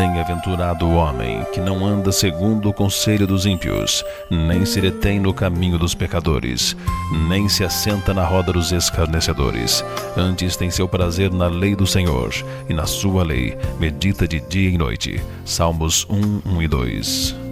Bem-aventurado o homem que não anda segundo o conselho dos ímpios, nem se detém no caminho dos pecadores, nem se assenta na roda dos escarnecedores. Antes tem seu prazer na lei do Senhor, e na sua lei medita de dia e noite. Salmos 1, 1 e 2.